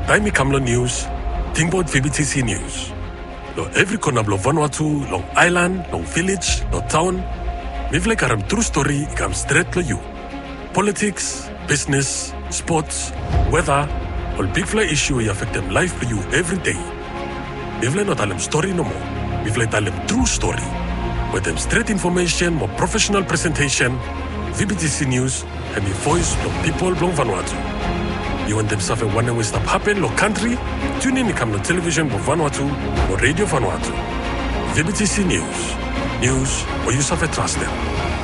Taimi Kamlo News, Tingbot VBTC News. Lo every corner of Vanuatu, long island, long village, long town. Mivle karam true story ikam straight to you. Politics, business, sports, weather, all big fly issue will affect them life for you every day. Mivle not tell them story no more. Mivle tell them true story. With them straight information, more professional presentation, VBTC News, and the voice of people from Vanuatu. You want them suffer one way stop happen lo country? Tune in come to television for Vanuatu or radio Vanuatu. VBTC News. News where you suffer trust them.